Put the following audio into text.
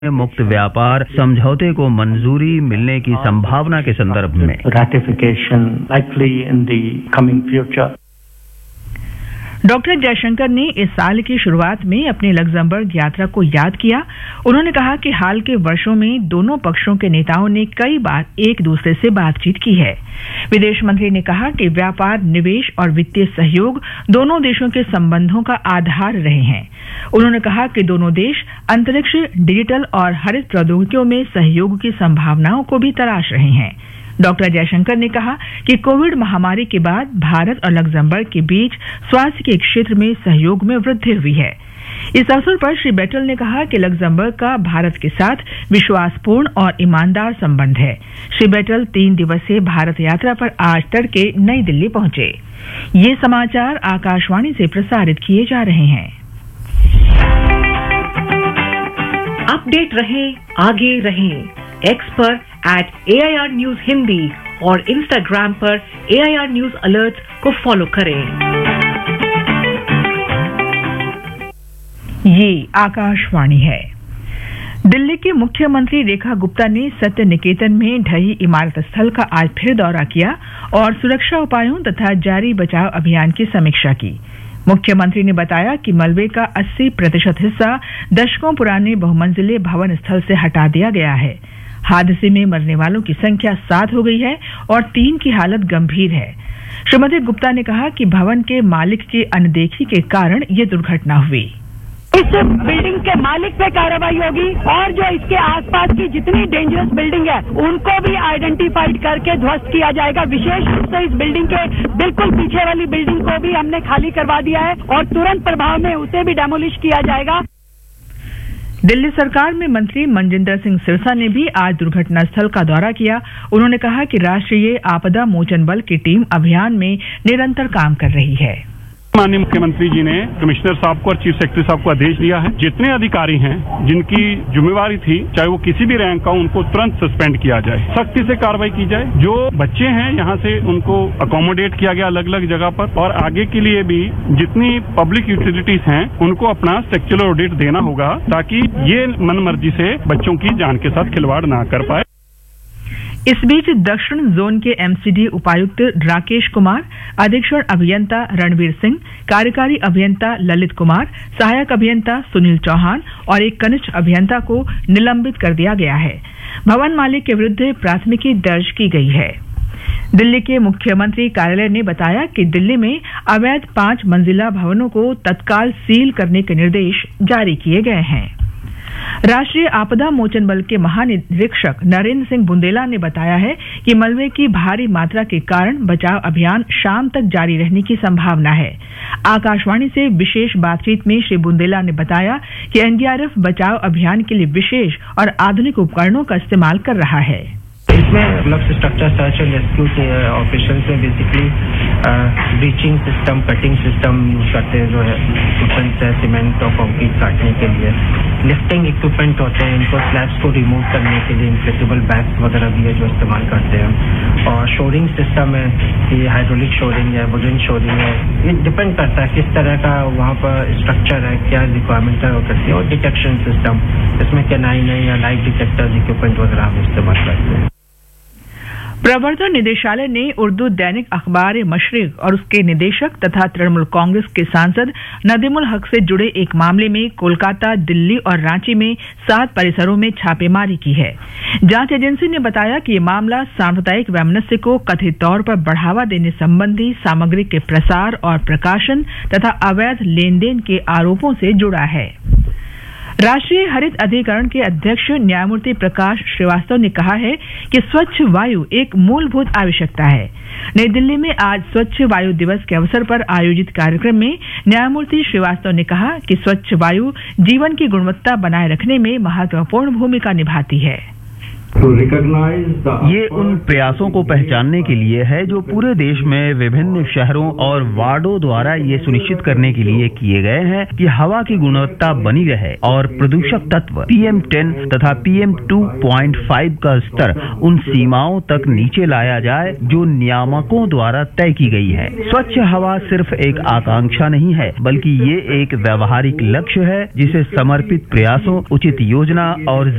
मुक्त व्यापार समझौते को मंजूरी मिलने की संभावना के संदर्भ में ratification likely in the coming future. Doctor Jaishankar ने इस साल की शुरुआत में अपनी लग्जमबर्ग यात्रा को याद किया। उन्होंने कहा कि हाल के वर्षों में दोनों पक्षों के नेताओं ने कई बार एक दूसरे से बातचीत की है। विदेश मंत्री ने कहा कि व्यापार, निवेश और वित्तीय सहयोग दोनों देशों के संबंधों का आधार रहे हैं। उन्होंने कहा कि दोनों देश अंतरिक्ष, डिजिटल और हरित प्रौद्योगिकियों में सहयोग की संभावनाओं को भी तलाश रहे हैं। डॉक्टर जयशंकर ने कहा कि कोविड महामारी के बाद भारत और लग्जमबर्ग के बीच स्वास्थ्य के क्षेत्र में सहयोग में वृद्धि हुई है। इस अवसर पर श्री बेटल ने कहा कि लग्जमबर्ग का भारत के साथ विश्वासपूर्ण और ईमानदार संबंध है। श्री बेटल 3 दिवसीय भारत यात्रा पर आज तड़के नई दिल्ली पहुंचे। ये समाचार आकाशवाणी से प्रसारित किए जा रहे हैं। अपडेट रहे, आगे रहें। एक्स पर @AIR News हिंदी और इंस्टाग्राम पर AIR News अलर्ट को फॉलो करें। ये आकाशवाणी है। दिल्ली की मुख्यमंत्री रेखा गुप्ता ने सत्य निकेतन में ढही इमारत स्थल का आज फिर दौरा किया और सुरक्षा उपायों तथा जारी बचाव अभियान की समीक्षा की। मुख्यमंत्री ने बताया कि मलबे का 80% हिस्सा दशकों पुराने बहुमंजिले भवन स्थल से हटा दिया गया है। हादसे में मरने वालों की संख्या 7 हो गई है और 3 की हालत गंभीर है। श्रीमती गुप्ता ने कहा कि भवन के मालिक की अनदेखी के कारण ये दुर्घटना हुई। इस बिल्डिंग के मालिक पे कार्रवाई होगी और जो इसके आसपास की जितनी डेंजरस बिल्डिंग है उनको भी आइडेंटिफाइड करके ध्वस्त किया जाएगा। विशेष रूप से इस बिल्डिंग के बिल्कुल पीछे वाली बिल्डिंग को भी हमने खाली करवा दिया है और तुरंत प्रभाव में उसे भी डेमोलिश किया जाएगा। दिल्ली सरकार में मंत्री मनजिंदर सिंह सिरसा ने भी आज दुर्घटना स्थल का दौरा किया। उन्होंने कहा कि राष्ट्रीय आपदा मोचन बल की टीम अभियान में निरंतर काम कर रही है। माननीय मुख्यमंत्री जी ने कमिश्नर साहब को और चीफ सेक्रेटरी साहब को आदेश दिया है, जितने अधिकारी हैं जिनकी जिम्मेवारी थी, चाहे वो किसी भी रैंक का, उनको तुरंत सस्पेंड किया जाए, सख्ती से कार्रवाई की जाए। जो बच्चे हैं यहाँ से उनको अकोमोडेट किया गया अलग अलग जगह पर, और आगे के लिए भी जितनी पब्लिक यूटिलिटीज हैं उनको अपना स्ट्रक्चरल ऑडिट देना होगा ताकि ये मनमर्जी से बच्चों की जान के साथ खिलवाड़ ना कर पाए। इस बीच दक्षिण जोन के एमसीडी उपायुक्त राकेश कुमार, अधीक्षण अभियंता रणवीर सिंह, कार्यकारी अभियंता ललित कुमार, सहायक अभियंता सुनील चौहान और एक कनिष्ठ अभियंता को निलंबित कर दिया गया है। भवन मालिक के विरुद्ध प्राथमिकी दर्ज की गई है। दिल्ली के मुख्यमंत्री कार्यालय ने बताया कि दिल्ली में अवैध 5 मंजिला भवनों को तत्काल सील करने के निर्देश जारी किए गए हैं। राष्ट्रीय आपदा मोचन बल के महानिरीक्षक नरेंद्र सिंह बुंदेला ने बताया है कि मलबे की भारी मात्रा के कारण बचाव अभियान शाम तक जारी रहने की संभावना है। आकाशवाणी से विशेष बातचीत में श्री बुंदेला ने बताया कि एनडीआरएफ बचाव अभियान के लिए विशेष और आधुनिक उपकरणों का इस्तेमाल कर रहा है। इसमें मतलब स्ट्रक्चर सर्च एंड रेस्क्यू के ऑपरेशंस में basically breaching system, cutting system use करते हैं, जो है इक्विपमेंट्स है सीमेंट और कंक्रीट काटने के लिए। लिफ्टिंग इक्विपमेंट होते हैं, इनको स्लैब्स को रिमूव करने के लिए इन्फ्लेटेबल बैग्स वगैरह भी है जो इस्तेमाल करते हैं। और शोरिंग सिस्टम है कि हाइड्रोलिक शोरिंग है, वुडन शोरिंग है, ये डिपेंड करता है किस तरह का वहाँ पर स्ट्रक्चर है, क्या रिक्वायरमेंट है वो करती है। और डिटेक्शन सिस्टम, इसमें कैनाइन है या लाइट डिटेक्टर्स इक्विपमेंट वगैरह हम इस्तेमाल करते हैं। प्रवर्तन निदेशालय ने उर्दू दैनिक अखबार मशरिक और उसके निदेशक तथा तृणमूल कांग्रेस के सांसद नदीमुल हक से जुड़े एक मामले में कोलकाता, दिल्ली और रांची में 7 परिसरों में छापेमारी की है। जांच एजेंसी ने बताया कि ये मामला सांप्रदायिक वैमनस्य को कथित तौर पर बढ़ावा देने संबंधी सामग्री के प्रसार और प्रकाशन तथा अवैध लेन देन के आरोपों से जुड़ा है। राष्ट्रीय हरित अधिकरण के अध्यक्ष न्यायमूर्ति प्रकाश श्रीवास्तव ने कहा है कि स्वच्छ वायु एक मूलभूत आवश्यकता है। नई दिल्ली में आज स्वच्छ वायु दिवस के अवसर पर आयोजित कार्यक्रम में न्यायमूर्ति श्रीवास्तव ने कहा कि स्वच्छ वायु जीवन की गुणवत्ता बनाए रखने में महत्वपूर्ण भूमिका निभाती है। ये उन प्रयासों को पहचानने के लिए है जो पूरे देश में विभिन्न शहरों और वार्डों द्वारा ये सुनिश्चित करने के लिए किए गए हैं कि हवा की गुणवत्ता बनी रहे और प्रदूषक तत्व PM10 तथा PM2.5 का स्तर उन सीमाओं तक नीचे लाया जाए जो नियामकों द्वारा तय की गई है। स्वच्छ हवा सिर्फ एक आकांक्षा नहीं है, बल्कि ये एक व्यवहारिक लक्ष्य है जिसे समर्पित प्रयासों, उचित योजना और